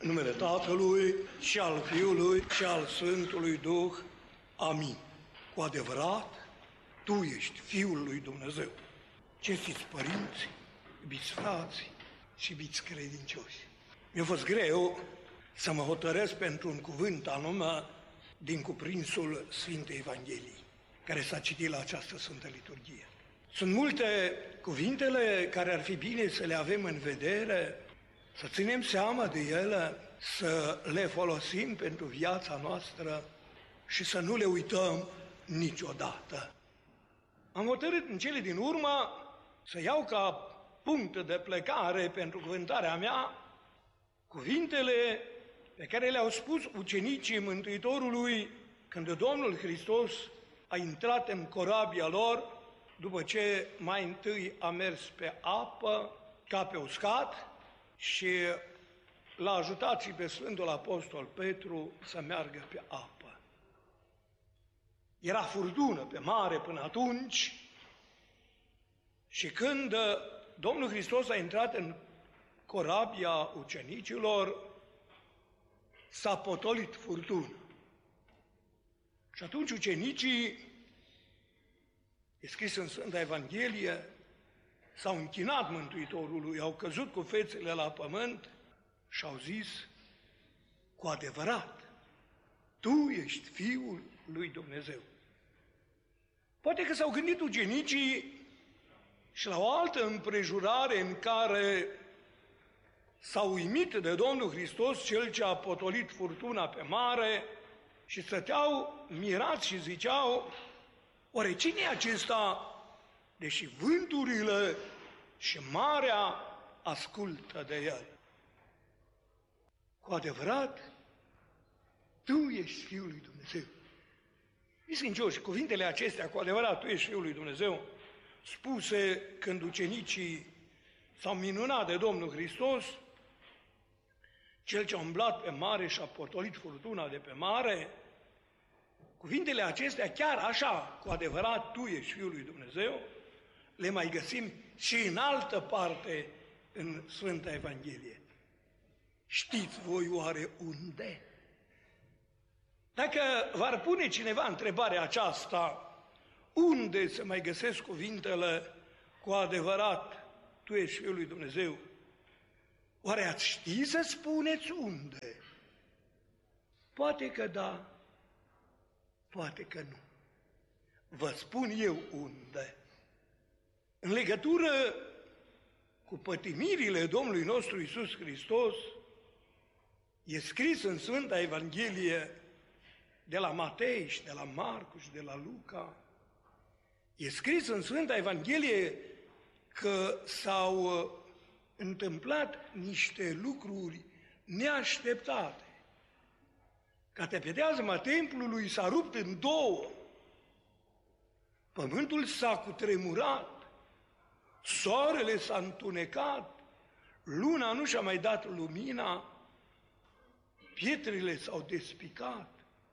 În numele Tatălui și al Fiului și al Sfântului Duh. Amin. Cu adevărat, Tu ești Fiul lui Dumnezeu. Cinstiți părinți, iubiți frați și iubiți credincioși. Mi-a fost greu să mă hotărăsc pentru un cuvânt anume din cuprinsul Sfintei Evangheliei, care s-a citit la această Sfântă Liturghie. Sunt multe cuvintele care ar fi bine să le avem în vedere, să ținem seama de ele, să le folosim pentru viața noastră și să nu le uităm niciodată. Am hotărât în cele din urmă să iau ca punct de plecare pentru cuvântarea mea cuvintele pe care le-au spus ucenicii Mântuitorului când Domnul Hristos a intrat în corabia lor, după ce mai întâi a mers pe apă ca pe uscat și l-a ajutat și pe Sfântul Apostol Petru să meargă pe apă. Era furtună pe mare până atunci și când Domnul Hristos a intrat în corabia ucenicilor, s-a potolit furtună. Și atunci ucenicii, e scris în Sfânta Evanghelie, s-au închinat Mântuitorului, au căzut cu fețele la pământ și au zis: cu adevărat, Tu ești Fiul lui Dumnezeu. Poate că s-au gândit ucenicii și la o altă împrejurare în care s-au uimit de Domnul Hristos, Cel ce a potolit furtuna pe mare, și stăteau mirați și ziceau: oare cine e acesta, deși vânturile și marea ascultă de el? Cu adevărat, Tu ești Fiul lui Dumnezeu. Iscâncioși, cuvintele acestea, cu adevărat, Tu ești Fiul lui Dumnezeu, spuse când ucenicii s-au minunat de Domnul Hristos, Cel ce a umblat pe mare și a potolit furtuna de pe mare, cuvintele acestea, chiar așa, cu adevărat, Tu ești Fiul lui Dumnezeu, le mai găsim și în altă parte în Sfânta Evanghelie. Știți voi oare unde? Dacă v-ar pune cineva întrebarea aceasta, unde se mai găsesc cuvintele cu adevărat, Tu ești Fiul lui Dumnezeu, oare ați ști să spuneți unde? Poate că da, poate că nu. Vă spun eu unde. În legătură cu pătimirile Domnului nostru Iisus Hristos, e scris în Sfânta Evanghelie de la Matei și de la Marcu și de la Luca, e scris în Sfânta Evanghelie că s-au întâmplat niște lucruri neașteptate. Catepeteazma templului s-a rupt în două, pământul s-a cutremurat, soarele s-a întunecat, luna nu și-a mai dat lumina, pietrele s-au despicat.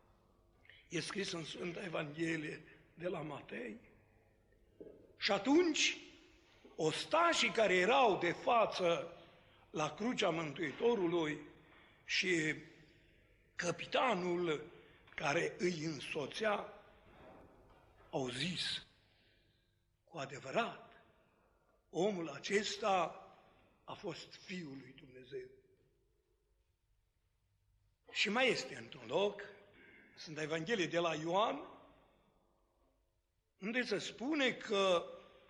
E scris în Sfânta Evanghelie de la Matei. Și atunci, ostașii care erau de față la crucea Mântuitorului și căpitanul care îi însoțea au zis: cu adevărat, omul acesta a fost Fiul lui Dumnezeu. Și mai este într-un loc, Sfânta Evanghelie de la Ioan, unde se spune că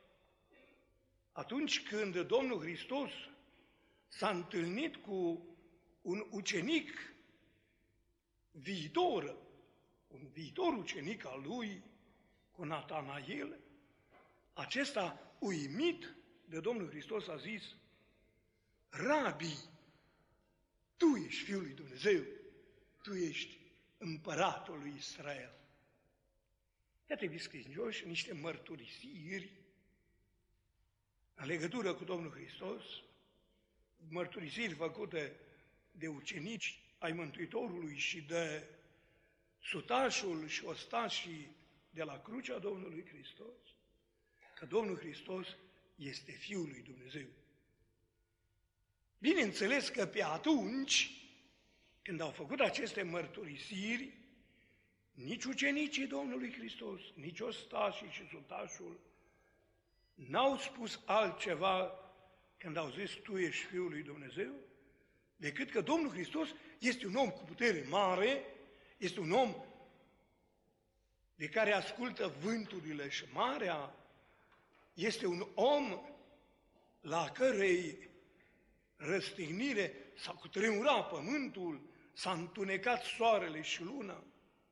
atunci când Domnul Hristos s-a întâlnit cu un ucenic viitor, un viitor ucenic al lui, cu Natanael, acesta, uimit de Domnul Hristos, a zis: Rabi, Tu ești Fiul lui Dumnezeu, Tu ești Împăratul lui Israel. Iată, iubiți credincioși, niște mărturisiri în legătură cu Domnul Hristos, mărturisiri făcute de ucenici ai Mântuitorului și de sutașul și ostașii de la crucea Domnului Hristos, că Domnul Hristos este Fiul lui Dumnezeu. Bineînțeles că pe atunci Când au făcut aceste mărturisiri, nici ucenicii Domnului Hristos, nici ostașii și sutașul n-au spus altceva când au zis, Tu ești Fiul lui Dumnezeu, decât că Domnul Hristos este un om cu putere mare, este un om de care ascultă vânturile și marea, este un om la cărei răstignire s-a cutremurat pământul, s-a întunecat soarele și luna.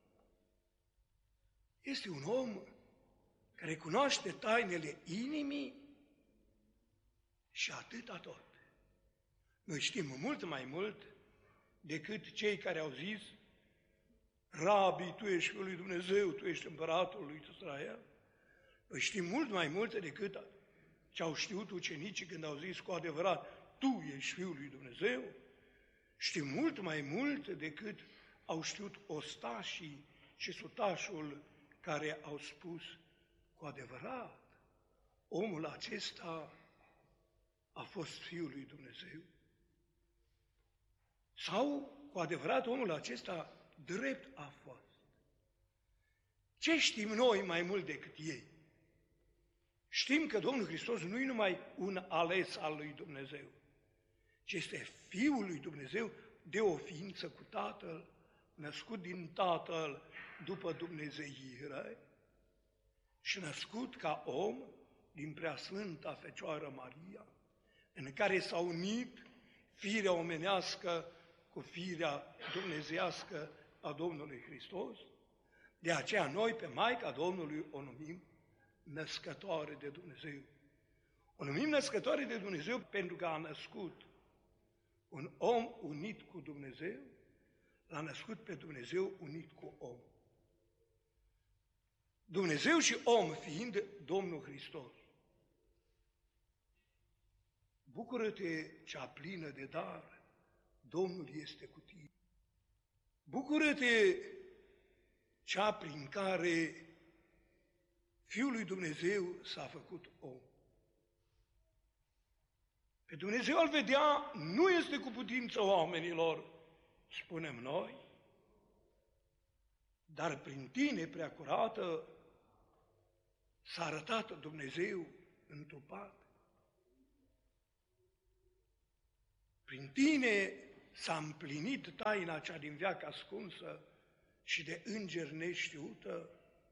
Este un om care cunoaște tainele inimii și atâta tot. Noi știm mult mai mult decât cei care au zis, Rabi, Tu ești Fiul lui Dumnezeu, Tu ești Împăratul lui Israel. Noi știm mult mai multe decât ce au știut ucenicii când au zis cu adevărat, Tu ești Fiul lui Dumnezeu. Știm mult mai mult decât au știut ostașii și sutașul care au spus cu adevărat, omul acesta a fost Fiul lui Dumnezeu. Sau, cu adevărat, omul acesta drept a fost. Ce știm noi mai mult decât ei? Știm că Domnul Hristos nu e numai un ales al lui Dumnezeu, ci este Fiul lui Dumnezeu de o ființă cu Tatăl, născut din Tatăl după dumnezeire și născut ca om din Preasfânta Fecioară Maria, în care s-a unit firea omenească cu firea dumnezeiască a Domnului Hristos. De aceea noi pe Maica Domnului o numim născătoare de Dumnezeu. O numim născătoare de Dumnezeu pentru că a născut un om unit cu Dumnezeu, l-a născut pe Dumnezeu unit cu om. Dumnezeu și om fiind Domnul Hristos. Bucură-te, cea plină de dar, Domnul este cu tine. Bucură-te, cea prin care Fiul lui Dumnezeu s-a făcut om. Pe Dumnezeu al vedea nu este cu putință oamenilor, spunem noi, dar prin tine, preacurată, s-a arătat Dumnezeu întrupat. Prin tine s-a împlinit taina cea din veac ascunsă și de îngeri neștiută.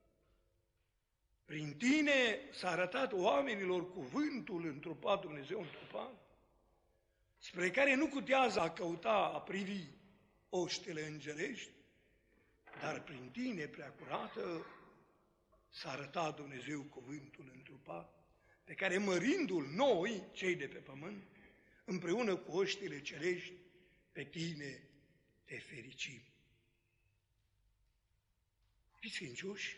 Prin tine s-a arătat oamenilor cuvântul întrupat, Dumnezeu întrupat, spre care nu cutează a căuta, a privi oștile îngerești, dar prin tine, preacurată, s-a arătat Dumnezeu cuvântul întrupat, pe care mărindu-l noi, cei de pe pământ, împreună cu oștile cerești, pe tine te fericim. Fiți fiincioși,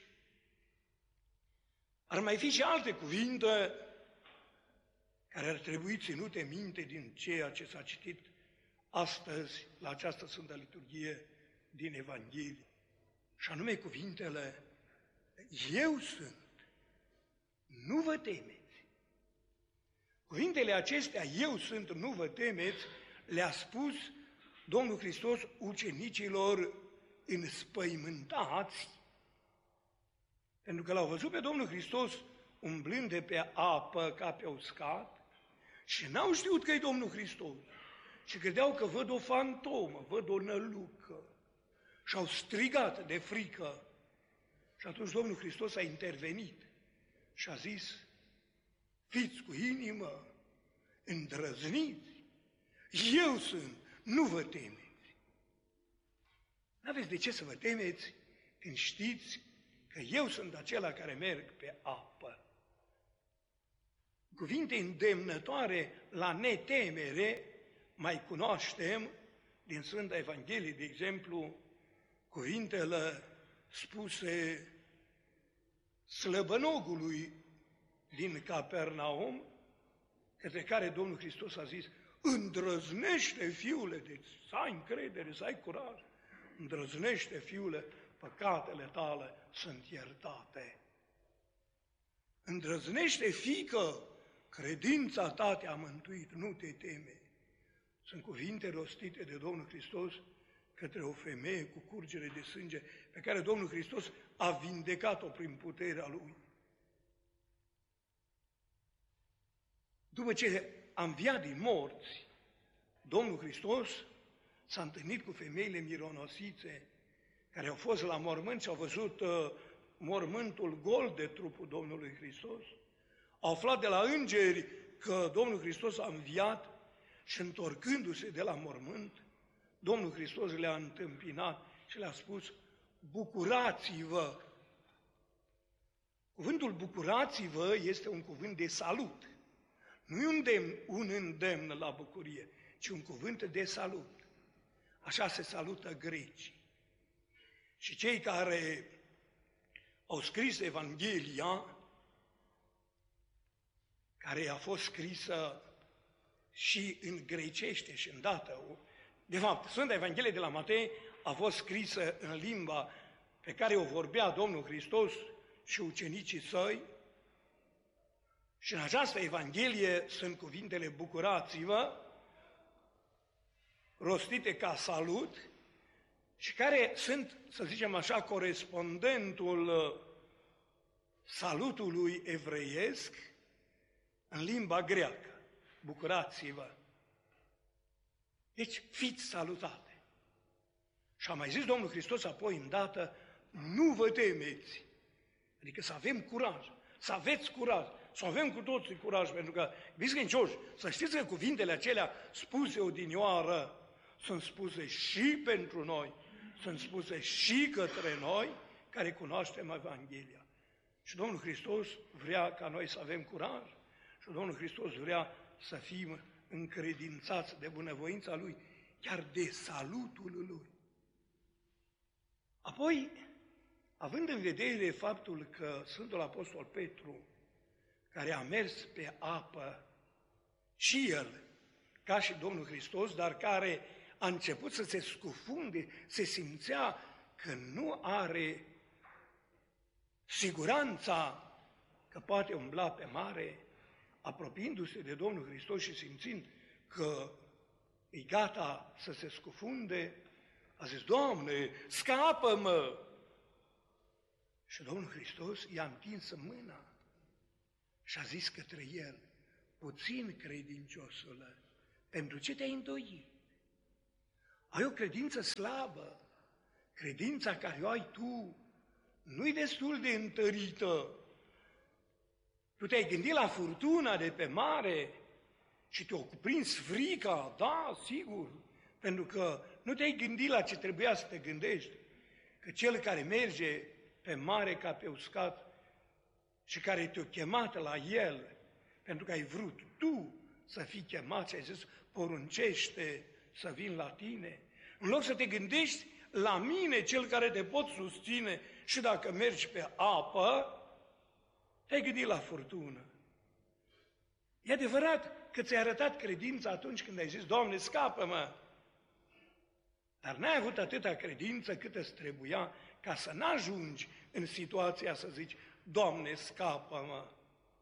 ar mai fi și alte cuvinte care ar trebui ținute minte din ceea ce s-a citit astăzi la această Sfântă Liturghie din Evanghelie. Și anume cuvintele, Eu sunt, nu vă temeți. Cuvintele acestea, Eu sunt, nu vă temeți, le-a spus Domnul Hristos ucenicilor înspăimântați, pentru că l-au văzut pe Domnul Hristos umblând de pe apă ca pe uscat și n-au știut că e Domnul Hristos și credeau că văd o fantomă, văd o nălucă și au strigat de frică. Și atunci Domnul Hristos a intervenit și a zis, fiți cu inimă, îndrăzniți, Eu sunt, nu vă temeți. N-aveți de ce să vă temeți când știți că Eu sunt acela care merg pe apă. Cuvinte îndemnătoare la netemere mai cunoaștem din Sfânta Evanghelie, de exemplu, cuvintele spuse slăbănogului din Capernaum, către care Domnul Hristos a zis, îndrăznește, fiule, deci să ai încredere, să ai curaj, îndrăznește, fiule, păcatele tale sunt iertate. Îndrăznește, fiică, credința ta te-a mântuit, nu te teme. Sunt cuvinte rostite de Domnul Hristos către o femeie cu curgere de sânge pe care Domnul Hristos a vindecat-o prin puterea Lui. După ce a înviat din morți, Domnul Hristos s-a întâlnit cu femeile mironosițe care au fost la mormânt și au văzut mormântul gol de trupul Domnului Hristos. Au aflat de la îngeri că Domnul Hristos a înviat și întorcându-se de la mormânt, Domnul Hristos le-a întâmpinat și le-a spus: bucurați-vă! Cuvântul bucurați-vă este un cuvânt de salut. Nu e un îndemn la bucurie, ci un cuvânt de salut. Așa se salută grecii. Și cei care au scris Evanghelia, care a fost scrisă și în grecește și îndată. De fapt, Sfânta Evanghelie de la Matei a fost scrisă în limba pe care o vorbea Domnul Hristos și ucenicii săi. Și în această Evanghelie sunt cuvintele bucurați-vă, rostite ca salut, și care sunt, să zicem așa, corespondentul salutului evreiesc în limba greacă. Bucurați-vă! Deci, fiți salutate! Și a mai zis Domnul Hristos apoi îndată: nu vă temeți! Adică să avem curaj, să aveți curaj, să avem cu toții curaj, pentru că, iubiți credincioși, să știți că cuvintele acelea spuse odinioară sunt spuse și pentru noi, sunt spuse și către noi care cunoaștem Evanghelia. Și Domnul Hristos vrea ca noi să avem curaj și Domnul Hristos vrea să fim încredințați de bunăvoința Lui, chiar de salutul Lui. Apoi, având în vedere faptul că Sfântul Apostol Petru, care a mers pe apă, și el, ca și Domnul Hristos, dar care a început să se scufunde, se simțea că nu are siguranța că poate umbla pe mare, apropiindu-se de Domnul Hristos și simțind că e gata să se scufunde, a zis: Doamne, scapă-mă! Și Domnul Hristos i-a întins mâna și a zis către el: puțin credinciosule, pentru ce te-ai îndoit? Ai o credință slabă, credința care o ai tu nu-i destul de întărită. Tu te-ai gândit la furtuna de pe mare și te-a cuprins frica, da, sigur, pentru că nu te-ai gândit la ce trebuia să te gândești, că cel care merge pe mare ca pe uscat și care te-a chemat la el, pentru că ai vrut tu să fii chemat și ai zis: poruncește să vin la tine, în loc să te gândești la mine, cel care te pot susține și dacă mergi pe apă, te-ai gândit la furtună. E adevărat că ți-ai arătat credința atunci când ai zis: Doamne, scapă-mă! Dar n-ai avut atâta credință cât îți trebuia ca să n-ajungi în situația să zici: Doamne, scapă-mă!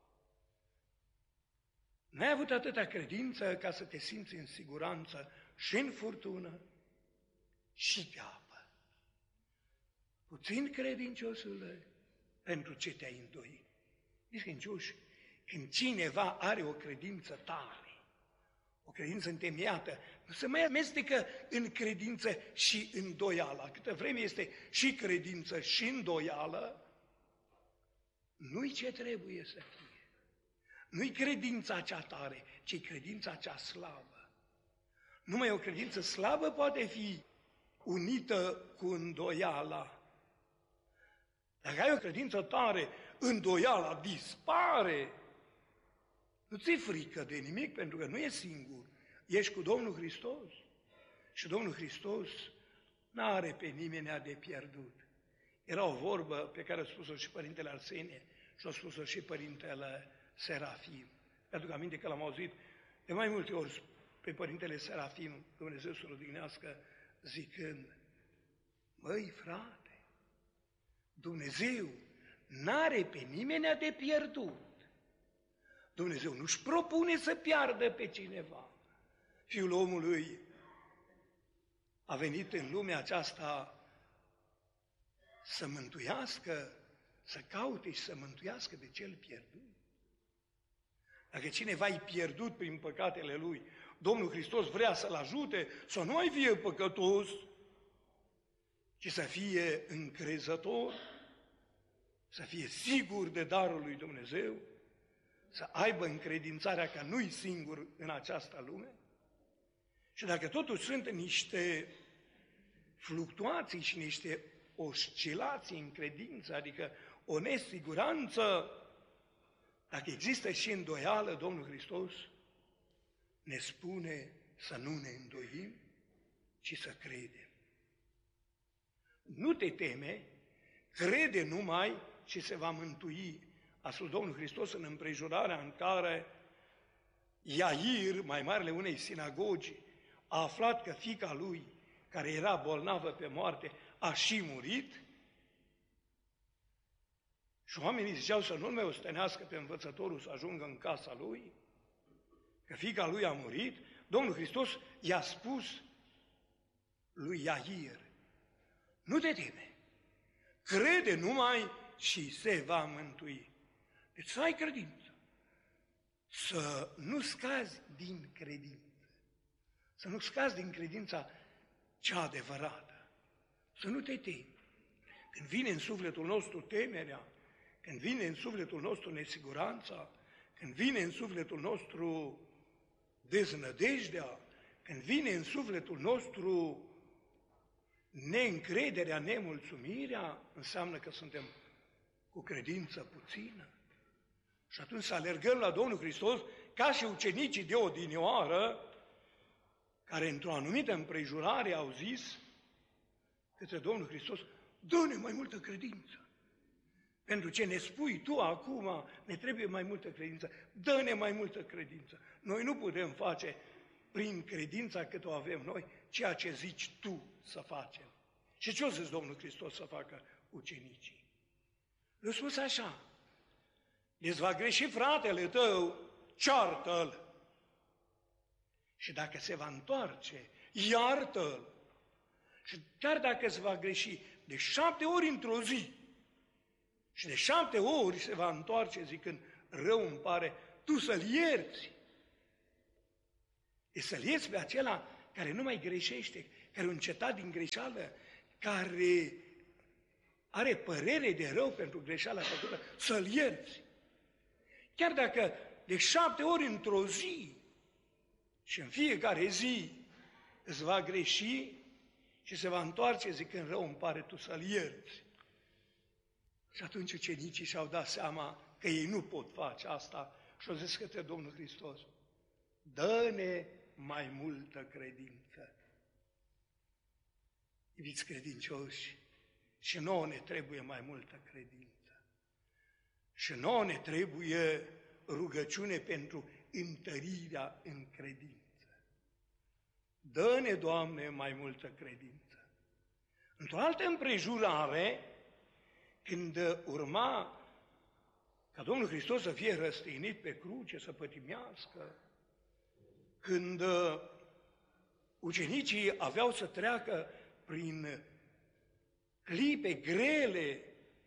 N-ai avut atâta credință ca să te simți în siguranță și în furtună și pe apă. Puțin credinciosule, pentru ce te-ai îndoit? Ești credincioși, când cineva are o credință tare, o credință întemeiată, nu se mai amestecă în credință și îndoială. Câtă vreme este și credință și îndoială, nu-i ce trebuie să fie. Nu-i credința cea tare, ci credința cea slabă. Numai o credință slabă poate fi unită cu îndoiala. Dacă ai o credință tare, îndoiala dispare. Nu ți-e frică de nimic, pentru că nu ești singur. Ești cu Domnul Hristos. Și Domnul Hristos n-are pe nimeni de pierdut. Era o vorbă pe care a spus-o și Părintele Arsenie și a spus-o și Părintele Serafim. Mi-aduc aminte că l-am auzit de mai multe ori pe Părintele Serafim, Dumnezeu să-l odihnească, zicând: măi, frate, Dumnezeu n-are pe nimeni de pierdut. Dumnezeu nu-și propune să piardă pe cineva. Fiul omului a venit în lumea aceasta să mântuiască, să caute și să mântuiască pe cel pierdut. Dacă cineva e pierdut prin păcatele lui, Domnul Hristos vrea să-l ajute să nu mai fie păcătos, ci să fie încrezător, să fie sigur de darul lui Dumnezeu, să aibă încredințarea că nu-i singur în această lume. Și dacă totuși sunt niște fluctuații și niște oscilații în credință, adică o nesiguranță, dacă există și îndoială, Domnul Hristos ne spune să nu ne îndoim, ci să credem. Nu te teme, crede numai și se va mântui. A spus Domnul Hristos în împrejurarea în care Iair, mai marele unei sinagogi, a aflat că fiica lui, care era bolnavă pe moarte, a și murit. Și oamenii ziceau să nu-l mai ostenească pe învățătorul să ajungă în casa lui, că fiica lui a murit. Domnul Hristos i-a spus lui Iair, nu te teme, crede numai și se va mântui. Deci să ai credință, să nu scazi din credință, să nu scazi din credința cea adevărată, să nu te temi. Când vine în sufletul nostru temerea, când vine în sufletul nostru nesiguranța, când vine în sufletul nostru deznădejdea, când vine în sufletul nostru neîncrederea, nemulțumirea, înseamnă că suntem cu credință puțină. Și atunci să alergăm la Domnul Hristos ca și ucenicii de odinioară, care într-o anumită împrejurare au zis către Domnul Hristos, dă-ne mai multă credință. Pentru ce ne spui tu acum, ne trebuie mai multă credință, dă-ne mai multă credință. Noi nu putem face prin credința cât o avem noi, ceea ce zici tu să facem. Și ce o zis Domnul Hristos să facă ucenicii? Le-a spus așa, îți va greși fratele tău, ceartă-l. Și dacă se va întoarce, iartă-l. Și chiar dacă se va greși de 7 ori într-o zi, și de 7 ori se va întoarce zicând, rău îmi pare, tu să-l ierți. E să-l ierți pe acela care nu mai greșește, care a încetat din greșeală, care are părere de rău pentru greșeala făcută, să-l ierți. Chiar dacă de 7 ori într-o zi și în fiecare zi îți va greși și se va întoarce zicând, rău îmi pare, tu să-l ierți. Și atunci ucenicii și-au dat seama că ei nu pot face asta și au zis către Domnul Hristos, dă-ne mai multă credință. Iubiți credincioși, și nouă ne trebuie mai multă credință. Și nouă ne trebuie rugăciune pentru întărirea în credință. Dă-ne, Doamne, mai multă credință. Într-o altă împrejurare, când urma ca Domnul Hristos să fie răstignit pe cruce, să pătimească, când ucenicii aveau să treacă prin clipe grele,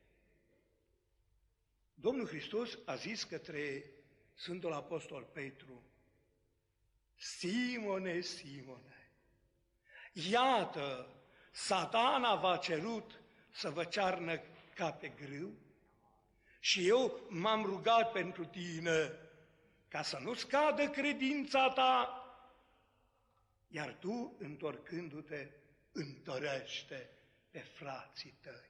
Domnul Hristos a zis către Sfântul Apostol Petru, Simone, Simone, iată, Satana v-a cerut să vă cearnă ca pe grâu și eu m-am rugat pentru tine ca să nu scadă credința ta, iar tu, întorcându-te, întărește pe frații tăi.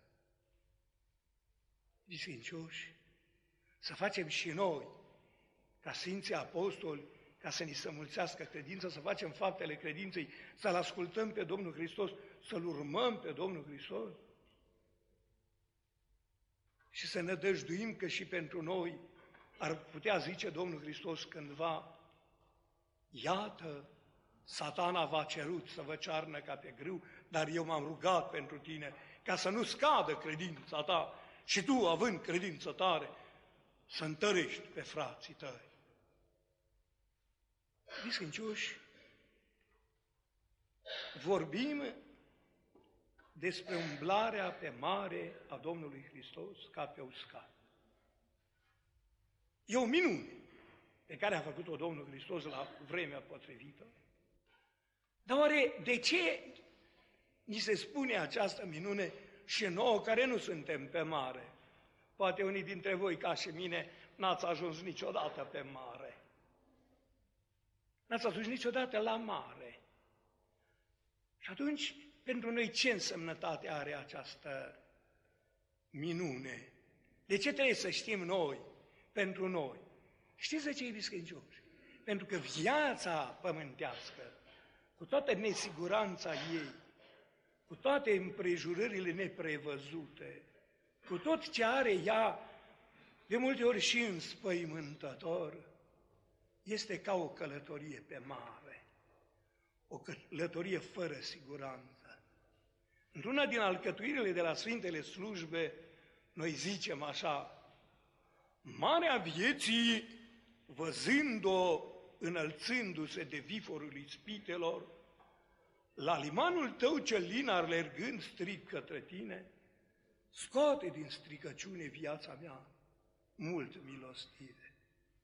Sfințioși, să facem și noi, ca Sfinții Apostoli, ca să ni se mulțească credința, să facem faptele credinței, să-L ascultăm pe Domnul Hristos, să-L urmăm pe Domnul Hristos și să ne dăjduim că și pentru noi ar putea zice Domnul Hristos cândva, iată, Satana v-a cerut să vă cearnă ca pe grâu, dar eu m-am rugat pentru tine ca să nu scadă credința ta și tu, având credință tare, să întărești pe frații tăi. Sfințioși, vorbim despre umblarea pe mare a Domnului Hristos ca pe uscat. E o minune pe care a făcut-o Domnul Hristos la vremea potrivită. Dar oare de ce ni se spune această minune și nouă care nu suntem pe mare? Poate unii dintre voi, ca și mine, n-ați ajuns niciodată pe mare. N-ați ajuns niciodată la mare. Și atunci, pentru noi, ce însemnătate are această minune? De ce trebuie să știm noi, pentru noi? Știți de ce, iubiți credincioși? Pentru că viața pământească, cu toată nesiguranța ei, cu toate împrejurările neprevăzute, cu tot ce are ea, de multe ori și înspăimântător, este ca o călătorie pe mare, o călătorie fără siguranță. Într-una din alcătuirile de la Sfintele Slujbe, noi zicem așa: marea vieții, văzând-o înălțându-se de viforul ispitelor, la limanul tău cel lin alergând strig către tine, scoate din stricăciune viața mea mult milostive.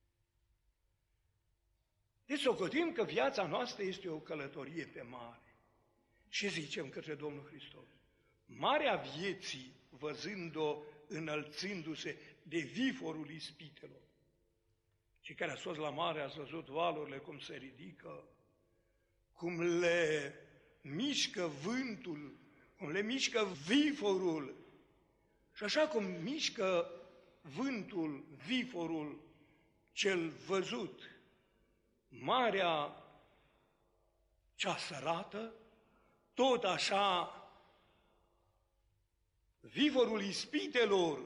Deci socotim că viața noastră este o călătorie pe mare și zicem către Domnul Hristos: marea vieții, văzând-o înălțându-se de viforul ispitelor. Cei care ați fost la mare ați văzut valurile cum se ridică, cum le mișcă vântul, cum le mișcă viforul. Și așa cum mișcă vântul, viforul cel văzut, marea cea sărată, tot așa viforul ispitelor,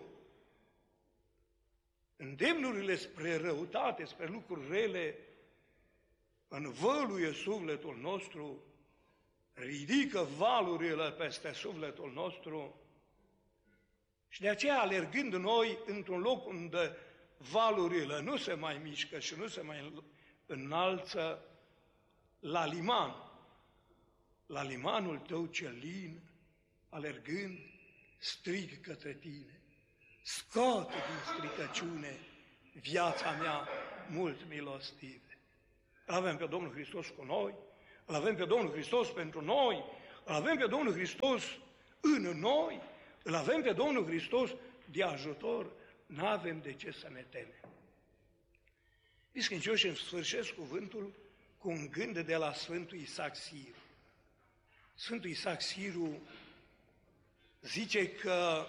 îndemnurile spre răutate, spre lucruri rele, învăluie sufletul nostru, ridică valurile peste sufletul nostru și de aceea, alergând noi într-un loc unde valurile nu se mai mișcă și nu se mai înalță, la limanul tău cel lin, alergând, strig către tine: scoate din stricăciune viața mea mult milostive. Îl avem pe Domnul Hristos cu noi, îl avem pe Domnul Hristos pentru noi, îl avem pe Domnul Hristos în noi, îl avem pe Domnul Hristos de ajutor, n-avem de ce să ne temem. Biscâncioși, îmi sfârșesc cuvântul cu un gând de la Sfântul Isaac Siru. Sfântul Isaac Siru zice că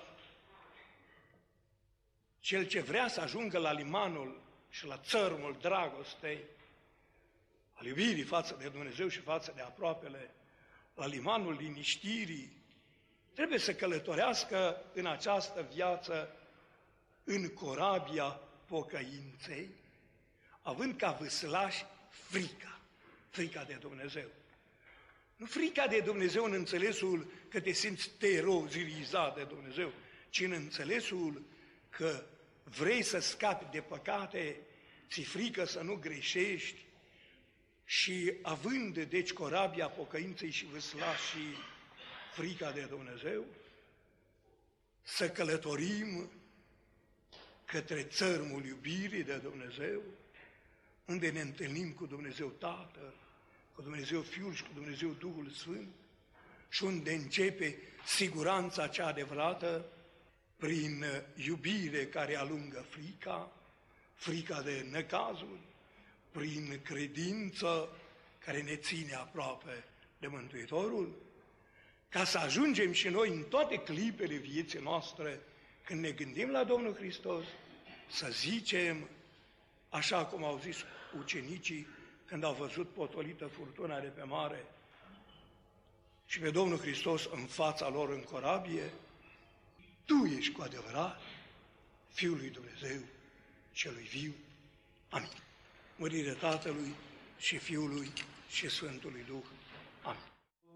cel ce vrea să ajungă la limanul și la țărmul dragostei, al iubirii față de Dumnezeu și față de aproapele, la limanul liniștirii, trebuie să călătorească în această viață în corabia pocăinței, având ca vâslași frica de Dumnezeu. Nu frica de Dumnezeu în înțelesul că te simți terorizat de Dumnezeu, ci în înțelesul că vrei să scapi de păcate, ți-e frică să nu greșești și având deci corabia pocăinței și vâslașii frica de Dumnezeu, să călătorim către țărmul iubirii de Dumnezeu, unde ne întâlnim cu Dumnezeu Tatăl, cu Dumnezeu Fiul și cu Dumnezeu Duhul Sfânt și unde începe siguranța cea adevărată prin iubire care alungă frica de necazuri, prin credință care ne ține aproape de Mântuitorul, ca să ajungem și noi în toate clipele vieții noastre, când ne gândim la Domnul Hristos, să zicem, așa cum au zis ucenicii când au văzut potolită furtuna de pe mare și pe Domnul Hristos în fața lor în corabie: Tu ești cu adevărat Fiul lui Dumnezeu celui viu. Amin. Mărire Tatălui și Fiului și Sfântului Duh. Amin.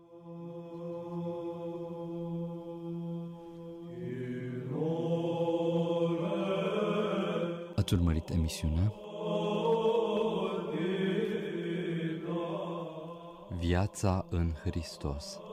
Ați urmărit emisiunea Viața în Hristos.